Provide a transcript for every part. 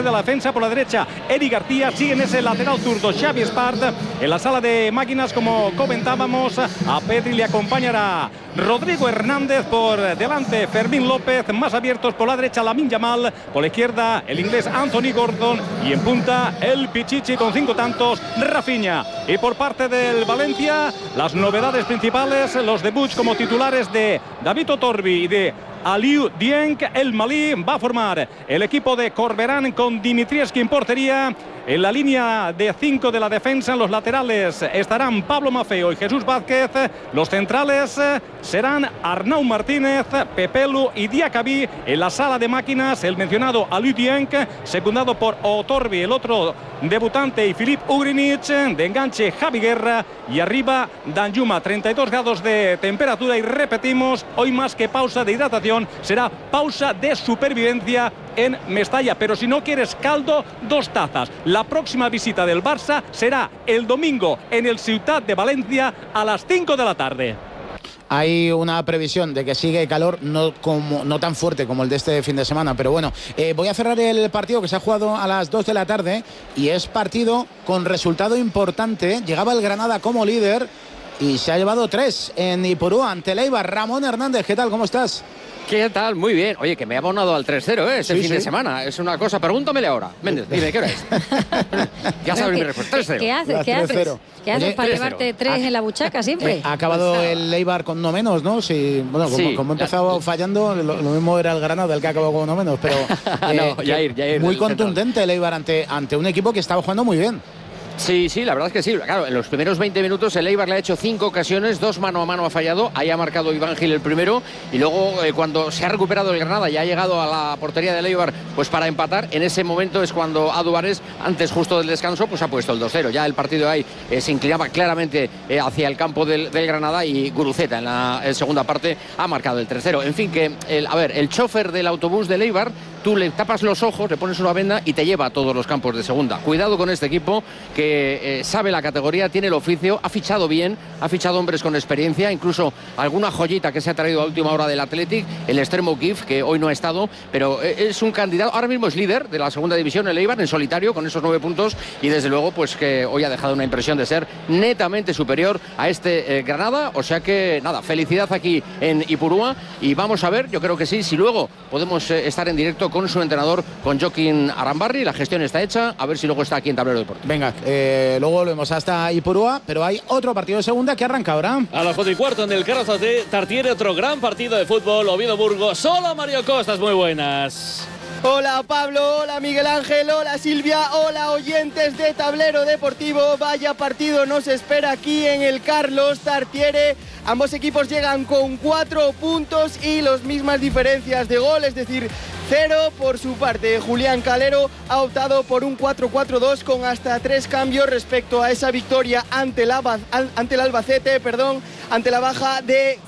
de la defensa. Por la derecha, Eri García. Sigue en ese lateral zurdo Xavi Espart. En la sala de máquinas, como comentábamos, a Pedri le acompañará Rodrigo Hernández. Por delante, Fermín López. Más abiertos por la derecha, Lamine Yamal. Por la izquierda, el inglés Anthony Gordon. Y en punta, el Pichichi con 5 tantos, Rafinha. Y por parte del Valencia, las novedades principales, los debuts como titulares de David Otorbi y de Aliou Dieng. El Malí va a formar el equipo de Corberán con Dimitrievski en portería. En la línea de 5 de la defensa, en los laterales estarán Pablo Maffeo y Jesús Vázquez. Los centrales serán Arnau Martínez, Pepelu y Diacabí. En la sala de máquinas, el mencionado Aliou Dieng, secundado por Otorbi, el otro debutante, y Filip Ugrinic. De enganche, Javi Guerra. Y arriba, Danjuma. 32 grados de temperatura. Y repetimos, hoy más que pausa de hidratación, será pausa de supervivencia en Mestalla. Pero si no quieres caldo, 2 tazas. La próxima visita del Barça será el domingo en el Ciutat de Valencia a las 5 de la tarde. Hay una previsión de que sigue calor, no tan fuerte como el de este fin de semana, pero bueno, voy a cerrar el partido que se ha jugado a las 2 de la tarde y es partido con resultado importante. Llegaba el Granada como líder y se ha llevado 3 en Ipurúa ante el Eibar. Ramón Hernández, ¿qué tal? ¿Cómo estás? ¿Qué tal? Muy bien. Oye, que me he abonado al 3-0, este fin de semana. Es una cosa. Pregúntamele ahora. Méndez, dime, ¿qué hora es? Ya sabes mi respuesta. 3-0. ¿Qué haces? ¿Qué haces para llevarte 3 en la buchaca siempre? Ha acabado el Eibar con no menos, ¿no? Sí, bueno, como ha empezado fallando, lo mismo era el Granada el que ha acabado con no menos, pero Yair, muy contundente el Eibar ante un equipo que estaba jugando muy bien. Sí, la verdad es que sí. Claro, en los primeros 20 minutos el Eibar le ha hecho 5 ocasiones, 2 mano a mano ha fallado. Ahí ha marcado Iván Gil el primero. Y luego, cuando se ha recuperado el Granada y ha llegado a la portería del Eibar, pues para empatar, en ese momento es cuando Aduares, antes justo del descanso, pues ha puesto el 2-0. Ya el partido ahí se inclinaba claramente hacia el campo del Granada, y Guruceta en la segunda parte ha marcado el 3-0. En fin, que el chofer del autobús del Eibar, tú le tapas los ojos, le pones una venda y te lleva a todos los campos de segunda. Cuidado con este equipo que sabe la categoría, tiene el oficio, ha fichado bien, ha fichado hombres con experiencia, incluso alguna joyita que se ha traído a última hora del Athletic, el extremo Kif, que hoy no ha estado, pero es un candidato, ahora mismo es líder de la segunda división, el Eibar, en solitario, con esos 9 puntos, y desde luego pues que hoy ha dejado una impresión de ser netamente superior a este Granada. O sea que nada, felicidad aquí en Ipurúa, y vamos a ver, yo creo que sí, si luego podemos estar en directo con su entrenador, con Joaquín Arambarri. La gestión está hecha, a ver si luego está aquí en Tablero Deportivo. Venga, luego volvemos hasta Ipurúa, pero hay otro partido de segunda que arranca ahora. A las 4:15 en el Carlos Tartiere, otro gran partido de fútbol, Oviedo-Burgos. Hola Mario Costas, muy buenas. Hola Pablo, hola Miguel Ángel, hola Silvia, hola oyentes de Tablero Deportivo. Vaya partido nos espera aquí en el Carlos Tartiere. Ambos equipos llegan con 4 puntos y las mismas diferencias de gol, es decir, 0 por su parte. Julián Calero ha optado por un 4-4-2 con hasta 3 cambios respecto a esa victoria ante el Albacete, ante la baja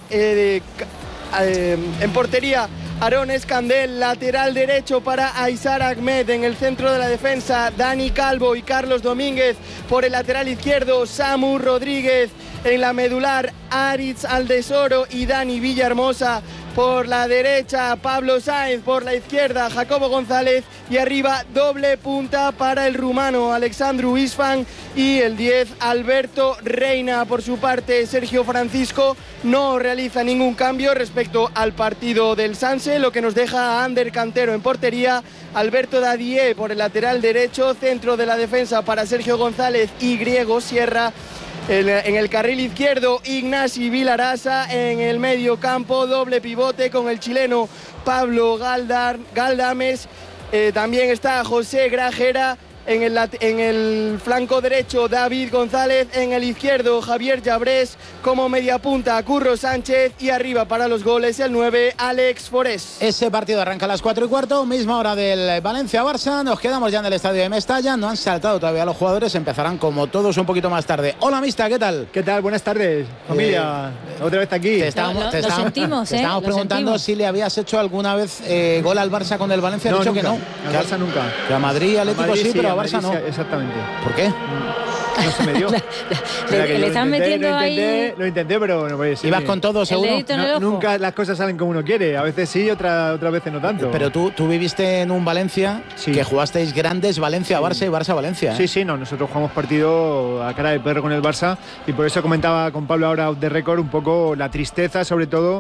en portería. Aaron Escandel, lateral derecho para Aizar Ahmed. En el centro de la defensa, Dani Calvo y Carlos Domínguez. Por el lateral izquierdo, Samu Rodríguez. En la medular, Aritz Aldesoro y Dani Villahermosa. Por la derecha, Pablo Sáenz. Por la izquierda, Jacobo González. Y arriba, doble punta para el rumano Alexandru Isfan. Y el 10, Alberto Reina. Por su parte, Sergio Francisco no realiza ningún cambio respecto al partido del Sanse, lo que nos deja a Ander Cantero en portería, Alberto Dadié por el lateral derecho, centro de la defensa para Sergio González y Griego Sierra. En el carril izquierdo, Ignasi Vilarasa. En el medio campo, doble pivote con el chileno Pablo Galdames. También está José Grajera. En el flanco derecho, David González. En el izquierdo, Javier Llabrés. Como mediapunta, Curro Sánchez. Y arriba para los goles, el 9, Alex Forés. Ese partido arranca a las 4:15, misma hora del Valencia-Barça. Nos quedamos ya en el estadio de Mestalla. No han saltado todavía los jugadores. Empezarán como todos un poquito más tarde. Hola, Mista, ¿qué tal? ¿Qué tal? Buenas tardes, familia. Otra vez aquí. Te estábamos preguntando si le habías hecho alguna vez gol al Barça con el Valencia. No, dicho nunca. que no. Al Barça nunca. Que a Madrid, Atlético sí, pero a Barça no. Exactamente. ¿Por qué? no se me dio. Le están metiendo ahí. Lo intenté, pero no puede ser. ¿Ibas con todo, seguro? Nunca las cosas salen como uno quiere. A veces sí, otras veces no tanto. Pero tú viviste en un Valencia que jugasteis grandes Valencia-Barça y Barça-Valencia. Sí, no, nosotros jugamos partido a cara de perro con el Barça y por eso comentaba con Pablo ahora off the record un poco la tristeza, sobre todo